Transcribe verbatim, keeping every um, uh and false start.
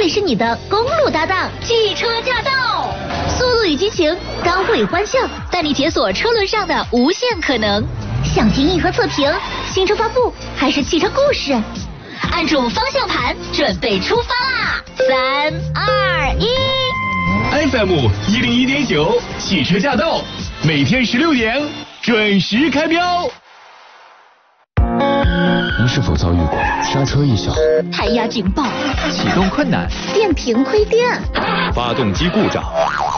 会是你的公路搭档。汽车驾到，速度与激情，刚会欢笑，带你解锁车轮上的无限可能。想听硬核测评、新车发布还是汽车故事？按住方向盘，准备出发啦！三二一 ，F M 一零一点九，汽车驾到，每天十六点准时开标。 您是否遭遇过刹车异响、 胎压警报、 启动困难、 电瓶亏电、 发动机故障？